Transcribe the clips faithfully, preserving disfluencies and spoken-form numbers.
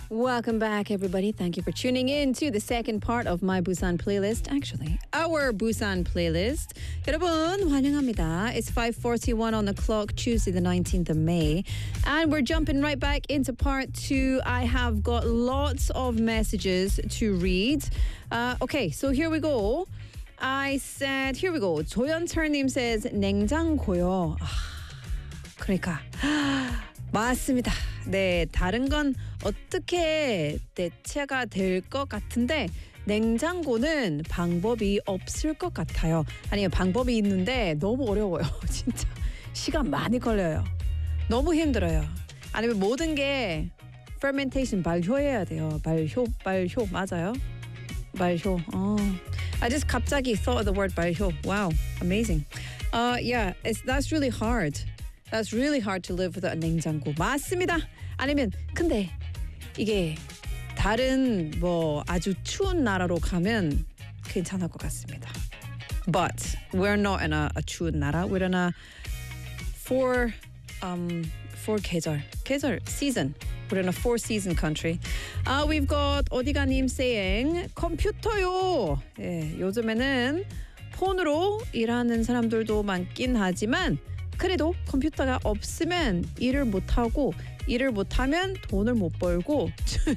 Welcome back, everybody. Thank you for tuning in to the second part of my Busan playlist. Actually, our Busan playlist. 여러분, 환영합니다. It's five forty-one on the clock, Tuesday, the nineteenth of May. And we're jumping right back into part two. I have got lots of messages to read. Uh, okay, so here we go. I said, here we go. 조연철님 says, 냉장고요. 아, 그러니까. 맞습니다. 네, 다른 건 어떻게 대체가 될 것 같은데 냉장고는 방법이 없을 것 같아요. 아니요, 방법이 있는데 너무 어려워요. 진짜 시간 많이 걸려요. 너무 힘들어요. 아니면 모든 게 fermentation 발효해야 돼요. 발효, 발효 맞아요? 발효. 어. I just 갑자기 thought of the word 발효. Wow, amazing. Uh, yeah, it's, that's really hard. That's really hard to live without a 냉장고. 맞습니다. 아니면 근데 이게 다른 뭐 아주 추운 나라로 가면 괜찮을 것 같습니다. But we're not in a, a 추운 나라. We're in a four um four 계절. 계절 season. We're in a four season country. Uh, we've got 어디가님 saying 컴퓨터요. 예, 요즘에는 폰으로 일하는 사람들도 많긴 하지만 그래도 컴퓨터가 없으면 일을 못하고 일을 못하면 돈을 못 벌고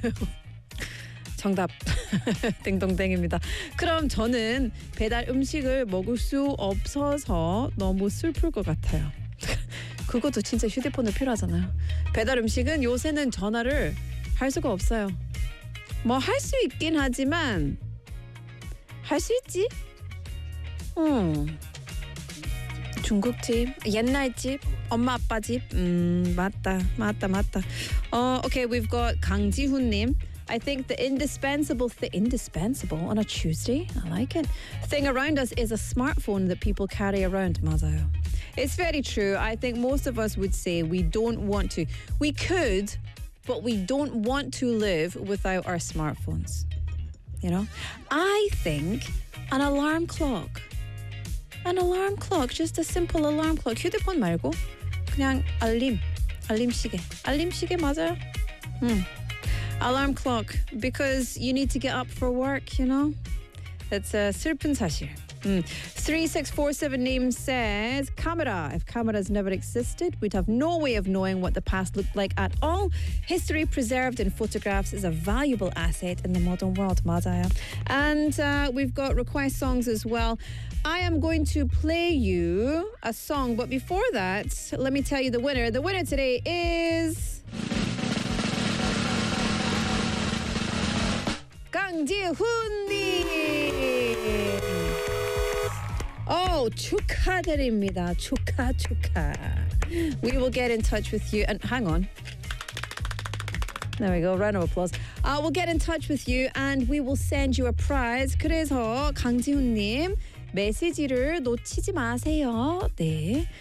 정답 땡동땡입니다. 그럼 저는 배달 음식을 먹을 수 없어서 너무 슬플 것 같아요. 그것도 진짜 휴대폰을 필요하잖아요. 배달 음식은 요새는 전화를 할 수가 없어요. 뭐 할 수 있긴 하지만 할 수 있지? 음. 중국집, 옛날 집, 엄마 아빠 집. 음, 맞다, 맞다, 맞다. Uh, okay, we've got 강지훈님. I think the indispensable thing, indispensable on a Tuesday, I like it, thing around us is a smartphone that people carry around. 맞아요. It's very true. I think most of us would say we don't want to. We could, but we don't want to live without our smartphones. You know? I think an alarm clock. An alarm clock, just a simple alarm clock. 휴대폰 말고 그냥 알림, 알림 시계. 알림 시계 맞아요? 음. Alarm clock, because you need to get up for work, you know? That's a 슬픈 사실. Mm. three six four seven name says, camera. If cameras never existed, we'd have no way of knowing what the past looked like at all. History preserved in photographs is a valuable asset in the modern world. 맞아요. And uh, we've got request songs as well. I am going to play you a song, but before that, let me tell you the winner. The winner today is 강지훈님. Oh, 축하드립니다. 축하, 축하. We will get in touch with you. And hang on. There we go. Round of applause. Uh, we'll get in touch with you and we will send you a prize. 그래서 강지훈님 메시지를 놓치지 마세요. 네.